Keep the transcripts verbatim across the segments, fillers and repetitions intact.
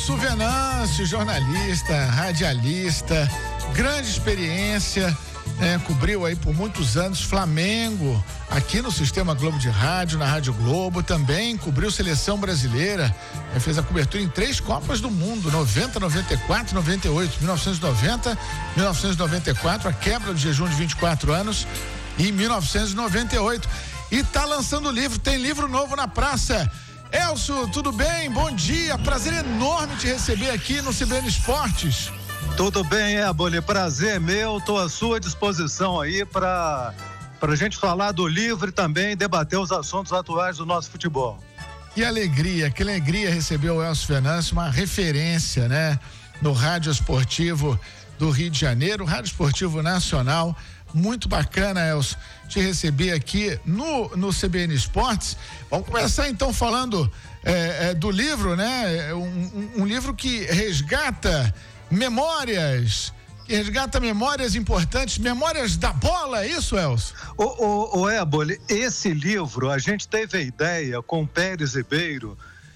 Venâncio, jornalista, radialista, grande experiência, né? Cobriu aí por muitos anos Flamengo, aqui no Sistema Globo de Rádio, na Rádio Globo, também cobriu Seleção Brasileira, né? Fez a cobertura em três Copas do Mundo, noventa, noventa e quatro, noventa e oito, mil novecentos e noventa, mil novecentos e noventa e quatro, a quebra do jejum de vinte e quatro anos, e mil novecentos e noventa e oito. E tá lançando livro, tem livro novo na praça. Elcio, tudo bem? Bom dia, prazer enorme te receber aqui no C B N Esportes. Tudo bem, Éboli, prazer meu, estou à sua disposição aí para para a gente falar do livro e também debater os assuntos atuais do nosso futebol. Que alegria, que alegria receber o Elcio Venâncio, uma referência, né, no rádio esportivo do Rio de Janeiro, rádio esportivo nacional. Muito bacana, Elcio, te receber aqui no, no C B N Esportes. Vamos começar então falando é, é, do livro, né? Um, um, um livro que resgata memórias, que resgata memórias importantes, memórias da bola, é isso, Elcio? O, o, o Éboli, esse livro, a gente teve a ideia com o Pérez Ribeiro,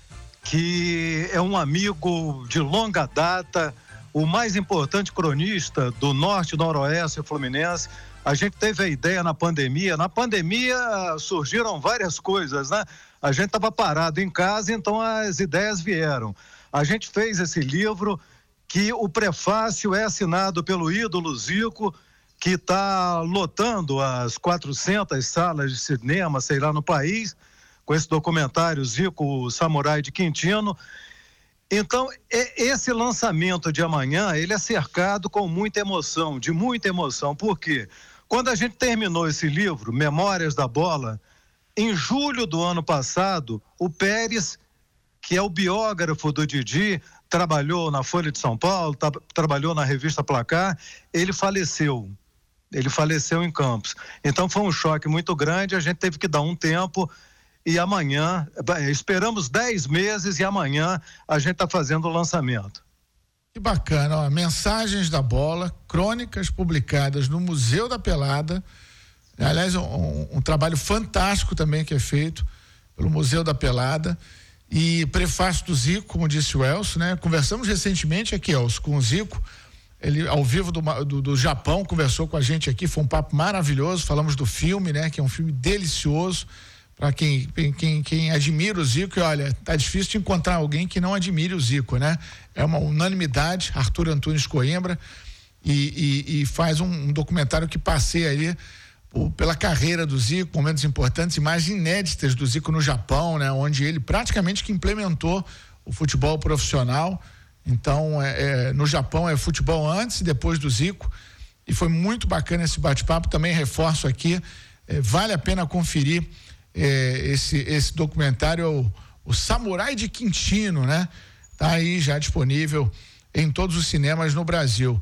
que é um amigo de longa data, o mais importante cronista do Norte, Noroeste Fluminense. A gente teve a ideia na pandemia. Na pandemia surgiram várias coisas, né? A gente estava parado em casa, então as ideias vieram. A gente fez esse livro que o prefácio é assinado pelo ídolo Zico, que está lotando as quatrocentas salas de cinema, sei lá, no país, com esse documentário Zico, o Samurai de Quintino. Então, esse lançamento de amanhã, ele é cercado com muita emoção, de muita emoção. Por quê? Quando a gente terminou esse livro, Memórias da Bola, em julho do ano passado, o Pérez, que é o biógrafo do Didi, trabalhou na Folha de São Paulo, tra- trabalhou na revista Placar, ele faleceu. Ele faleceu em Campos. Então, foi um choque muito grande, a gente teve que dar um tempo. E amanhã, esperamos dez meses e amanhã a gente está fazendo o lançamento. Que bacana, ó, Mensagens da Bola, crônicas publicadas no Museu da Pelada. Aliás, um, um trabalho fantástico também que é feito pelo Museu da Pelada. E prefácio do Zico, como disse o Elcio, né? Conversamos recentemente aqui, Elcio, com o Zico. Ele, ao vivo do, do, do Japão, conversou com a gente aqui, foi um papo maravilhoso. Falamos do filme, né? Que é um filme delicioso. Para quem, quem, quem admira o Zico, e olha, tá difícil de encontrar alguém que não admire o Zico, né? É uma unanimidade, Arthur Antunes Coimbra, e, e, e faz um, um documentário que passeia ali por, pela carreira do Zico, momentos importantes, imagens inéditas do Zico no Japão, né? Onde ele praticamente que implementou o futebol profissional. Então, é, é, no Japão é futebol antes e depois do Zico, e foi muito bacana esse bate-papo. Também reforço aqui, é, vale a pena conferir É, esse, esse documentário, o, o Samurai de Quintino, né? Tá aí já disponível em todos os cinemas no Brasil.